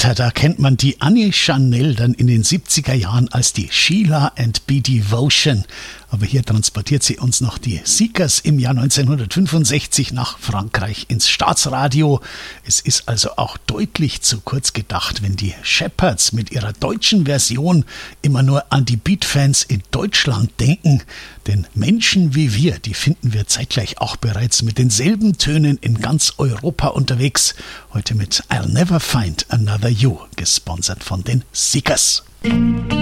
weiter, da kennt man die Annie Chanel dann in den 70er Jahren als die Sheila and Be Devotion. Aber hier transportiert sie uns noch die Seekers im Jahr 1965 nach Frankreich ins Staatsradio. Es ist also auch deutlich zu kurz gedacht, wenn die Shepherds mit ihrer deutschen Version immer nur an die Beat-Fans in Deutschland denken. Denn Menschen wie wir, die finden wir zeitgleich auch bereits mit denselben Tönen in ganz Europa unterwegs. Heute mit I'll Never Find Another You, gesponsert von den Seekers.